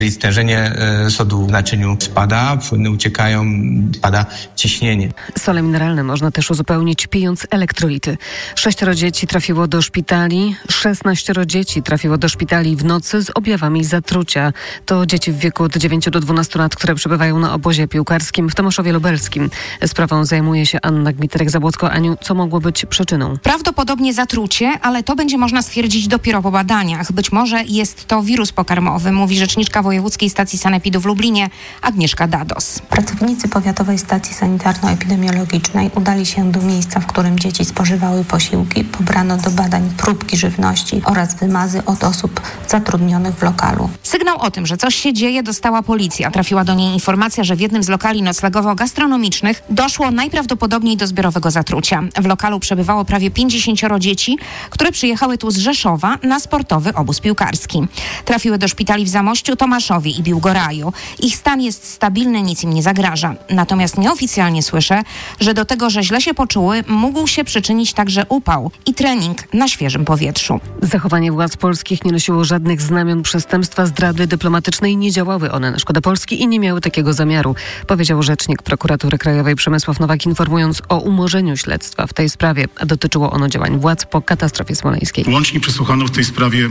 Jeżeli stężenie sodu w naczyniu spada, płyny uciekają, spada ciśnienie. Sole mineralne można też uzupełnić pijąc elektrolity. 6 dzieci trafiło do szpitali, 16 dzieci trafiło do szpitali w nocy z objawami zatrucia. To dzieci w wieku od 9 do 12 lat, które przebywają na obozie piłkarskim w Tomaszowie Lubelskim. Sprawą zajmuje się Anna Gmiterek-Zabłocko. Aniu, co mogło być przyczyną? Prawdopodobnie zatrucie, ale to będzie można stwierdzić dopiero po badaniach. Być może jest to wirus pokarmowy, mówi rzeczniczka Wojewódzkiej Stacji Sanepidu w Lublinie Agnieszka Dados. Pracownicy Powiatowej Stacji Sanitarno-Epidemiologicznej udali się do miejsca, w którym dzieci spożywały posiłki. Pobrano do badań próbki żywności oraz wymazy od osób zatrudnionych w lokalu. Sygnał o tym, że coś się dzieje, dostała policja. Trafiła do niej informacja, że w jednym z lokali noclegowo-gastronomicznych doszło najprawdopodobniej do zbiorowego zatrucia. W lokalu przebywało prawie 50 dzieci, które przyjechały tu z Rzeszowa na sportowy obóz piłkarski. Trafiły do szpitali w Zamościu, Tomaszowie i Biłgoraju. Ich stan jest stabilny, nic im nie zagraża. Natomiast nieoficjalnie słyszę, że do tego, że źle się poczuły, mógł się przyczynić także upał i trening na świeżym powietrzu. Zachowanie władz polskich nie nosiło żadnych znamion przestępstwa zdrady dyplomatycznej. Nie działały one na szkodę Polski i nie miały takiego zamiaru, powiedział rzecznik Prokuratury Krajowej Przemysław Nowak, informując o umorzeniu śledztwa w tej sprawie. Dotyczyło ono działań władz po katastrofie smoleńskiej. Łącznie przesłuchano w tej sprawie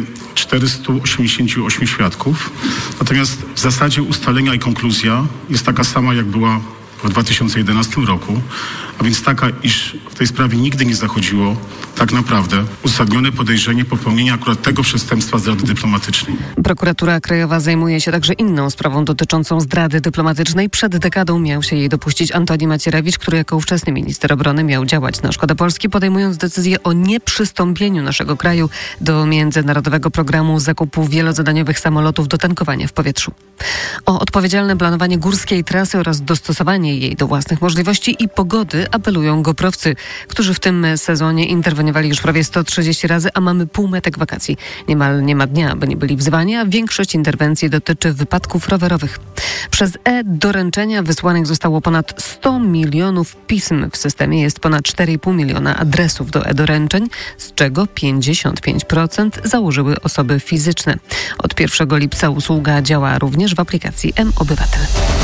488 świadków. Natomiast w zasadzie ustalenia i konkluzja jest taka sama, jak była w 2011 roku, a więc taka, iż w tej sprawie nigdy nie zachodziło tak naprawdę uzasadnione podejrzenie popełnienia akurat tego przestępstwa zdrady dyplomatycznej. Prokuratura Krajowa zajmuje się także inną sprawą dotyczącą zdrady dyplomatycznej. Przed dekadą miał się jej dopuścić Antoni Macierewicz, który jako ówczesny minister obrony miał działać na szkodę Polski, podejmując decyzję o nieprzystąpieniu naszego kraju do międzynarodowego programu zakupu wielozadaniowych samolotów do tankowania w powietrzu. O odpowiedzialne planowanie górskiej trasy oraz dostosowanie jej do własnych możliwości i pogody apelują GoProwcy, którzy w tym sezonie interweniowali już prawie 130 razy, a mamy półmetek wakacji. Niemal nie ma dnia, by nie byli wzywani, a większość interwencji dotyczy wypadków rowerowych. Przez e-doręczenia wysłanych zostało ponad 100 milionów pism. W systemie jest ponad 4,5 miliona adresów do e-doręczeń, z czego 55% założyły osoby fizyczne. Od 1 lipca usługa działa również w aplikacji mObywatel.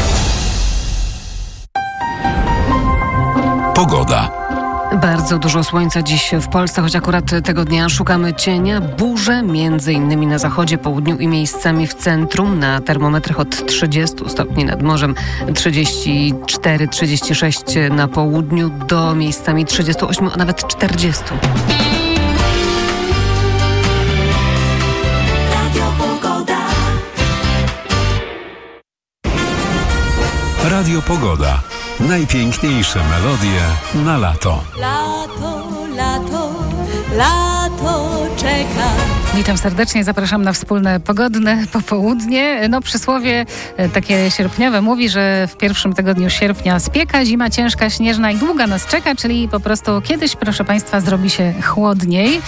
Pogoda. Bardzo dużo słońca dziś w Polsce, choć akurat tego dnia szukamy cienia. Burze między innymi na zachodzie, południu i miejscami w centrum. Na termometrach od 30 stopni nad morzem, 34-36 na południu, do miejscami 38, a nawet 40. Radio Pogoda. Najpiękniejsze melodie na lato. Lato, lato, lato czeka. Witam serdecznie, zapraszam na wspólne pogodne popołudnie. Przysłowie takie sierpniowe mówi, że w pierwszym tygodniu sierpnia spieka, zima ciężka, śnieżna i długa nas czeka, czyli po prostu kiedyś, proszę Państwa, zrobi się chłodniej.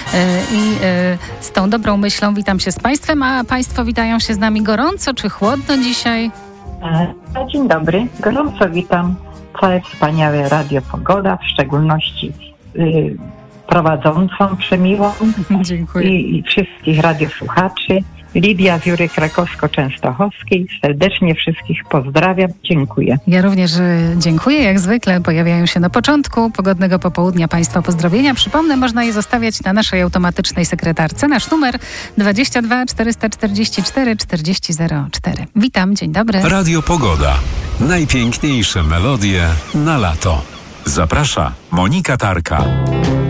Z tą dobrą myślą witam się z Państwem, a Państwo witają się z nami gorąco czy chłodno dzisiaj? Dzień dobry, gorąco witam całe wspaniałe Radio Pogoda, w szczególności prowadzącą przemiłą. Dziękuję. I wszystkich radiosłuchaczy. Lidia z Jury Krakowsko-Częstochowskiej. Serdecznie wszystkich pozdrawiam. Dziękuję. Ja również dziękuję. Jak zwykle pojawiają się na początku pogodnego popołudnia Państwa pozdrowienia. Przypomnę, można je zostawiać na naszej automatycznej sekretarce. Nasz numer 22 444 4004. Witam, dzień dobry. Radio Pogoda. Najpiękniejsze melodie na lato. Zaprasza Monika Tarka.